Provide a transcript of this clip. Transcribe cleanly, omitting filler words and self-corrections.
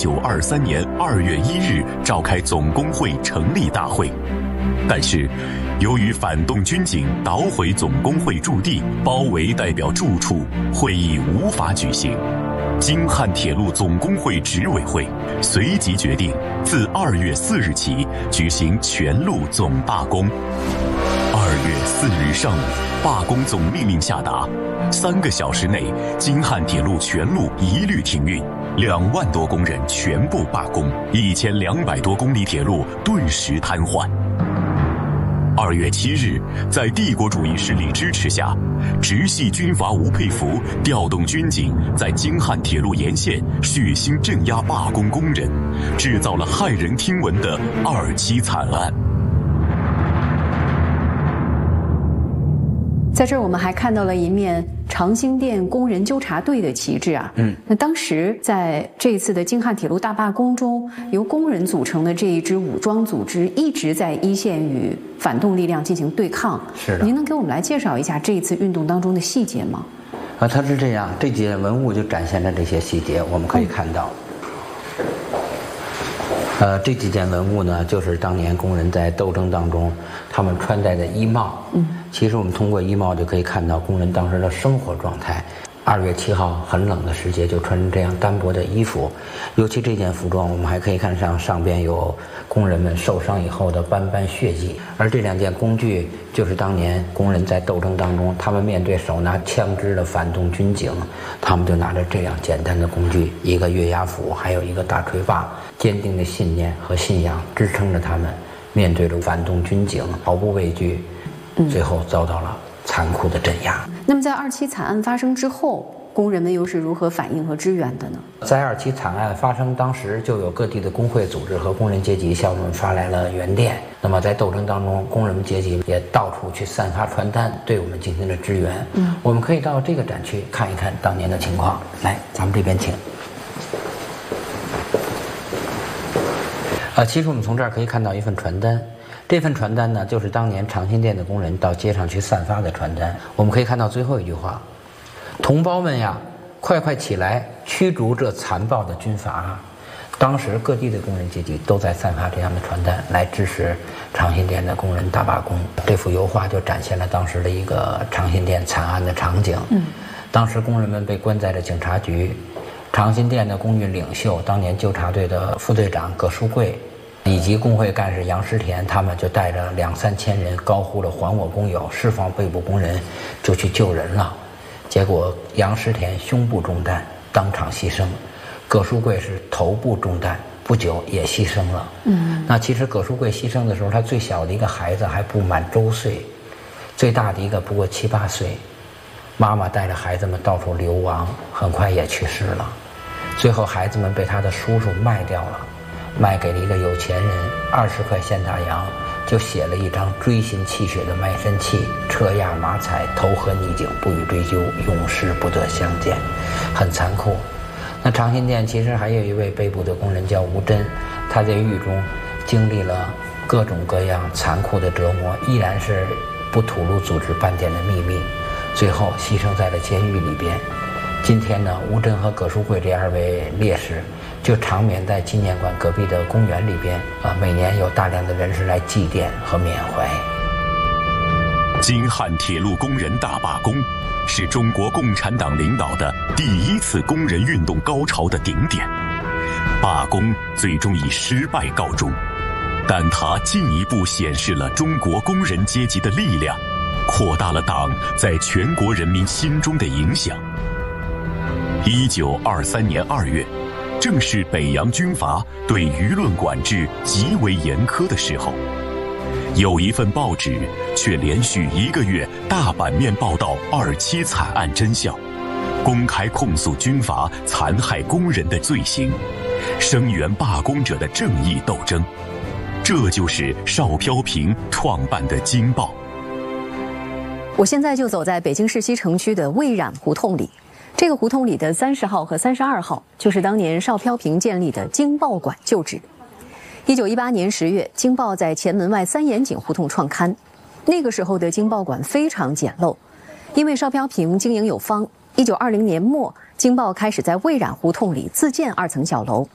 1923年2月1日召开总工会成立大会，但是由于反动军警捣毁总工会驻地，包围代表住处，会议无法举行。京汉铁路总工会执委会随即决定自2月4日起举行全路总罢工。2月4日上午，罢工总命令下达，3个小时内京汉铁路全路一律停运，2万多工人全部罢工，1200多公里铁路顿时瘫痪。2月7日，在帝国主义势力支持下，直系军阀吴佩孚调动军警在京汉铁路沿线血腥镇压罢工工人，制造了骇人听闻的2期惨案。 在这儿我们还看到了一面长兴店工人纠察队的旗帜啊。那当时在这一次的京汉铁路大罢工中，由工人组成的这一支武装组织一直在一线与反动力量进行对抗。 是的。 您能给我们来介绍一下这一次运动当中的细节吗？ 它是这样，这几件文物就展现了这些细节，我们可以看到。这几件文物呢，就是当年工人在斗争当中他们穿戴的衣帽。其实我们通过衣帽就可以看到工人当时的生活状态。2月7号很冷的时节，就穿着这样单薄的衣服，尤其这件服装，我们还可以看上边有工人们受伤以后的斑斑血迹。而这2件工具，就是当年工人在斗争当中，他们面对手拿枪支的反动军警，他们就拿着这样简单的工具，一个月牙斧，还有一个大锤把，坚定的信念和信仰支撑着他们，面对着反动军警毫不畏惧，最后遭到了残酷的镇压。 那么在2期惨案发生之后，工人们又是如何反应和支援的呢？ 在2期惨案发生当时，就有各地的工会组织和工人阶级向我们发来了援电。那么在斗争当中，工人们阶级也到处去散发传单，对我们进行了支援。我们可以到这个展区看一看当年的情况。来，咱们这边请。其实我们从这儿可以看到一份传单。这份传单呢，就是当年长兴店的工人到街上去散发的传单。我们可以看到最后一句话：同胞们呀，快快起来，驱逐这残暴的军阀！当时各地的工人阶级都在散发这样的传单，来支持长兴店的工人大罢工。这幅油画就展现了当时的一个长兴店惨案的场景。当时工人们被关在了警察局，长兴店的工运领袖，当年纠察队的副队长葛书贵，以及工会干事杨师田，他们就带着2、3千人，高呼了还我工友，释放被捕工人，就去救人了。结果杨师田胸部中弹，当场牺牲；葛书贵是头部中弹，不久也牺牲了。那其实葛书贵牺牲的时候，他最小的一个孩子还不满周岁，最大的一个不过7、8岁。妈妈带着孩子们到处流亡，很快也去世了。最后孩子们被他的叔叔卖掉了，卖给了一个有钱人，20块现大洋，就写了一张锥心泣血的卖身契：车压马踩，投河逆境，不予追究，永世不得相见。很残酷。那长兴店其实还有一位被捕的工人叫吴真，他在狱中经历了各种各样残酷的折磨，依然是不吐露组织半点的秘密，最后牺牲在了监狱里边。今天呢，吴真和葛书贵这2位烈士就长眠在纪念馆隔壁的公园里边每年有大量的人士来祭奠和缅怀。 京汉铁路工人大罢工是中国共产党领导的第1次工人运动高潮的顶点，罢工最终以失败告终，但它进一步显示了中国工人阶级的力量，扩大了党在全国人民心中的影响。1923年2月，正是北洋军阀对舆论管制极为严苛的时候，有一份报纸却连续1个月大版面报道2期惨案真相，公开控诉军阀残害工人的罪行，声援罢工者的正义斗争。这就是邵飘萍创办的《京报》。 我现在就走在北京市西城区的蔚冉胡同里，这个胡同里的30号和32号就是当年邵飘萍建立的京报馆旧址。1918年10月，京报在前门外3眼井胡同创刊。那个时候的京报馆非常简陋，因为邵飘萍经营有方，1920年末，京报开始在蔚冉胡同里自建2层小楼。